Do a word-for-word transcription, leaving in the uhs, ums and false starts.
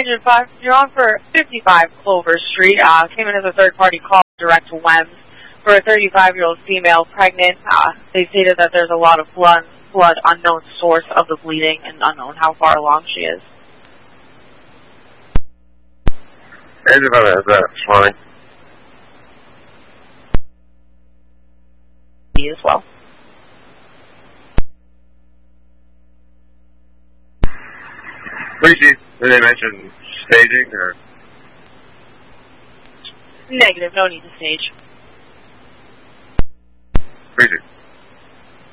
Agent five, you're on for fifty-five Clover Street. Uh, came in as a third-party call direct to W E M S for a thirty-five-year-old female pregnant. Uh, they stated that there's a lot of blood, blood, unknown source of the bleeding, and unknown how far along she is. Agent five has that. Fine. As well. Please, did they mention staging or? Negative, no need to stage. Please.